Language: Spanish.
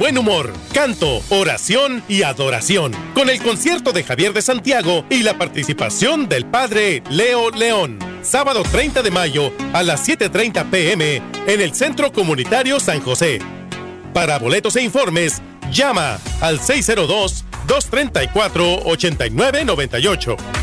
buen humor, canto, oración y adoración, con el concierto de Javier de Santiago y la participación del Padre Leo León. Sábado 30 de mayo a las 7:30 p.m. en el Centro Comunitario San José. Para boletos e informes, llama al 602-234-8998.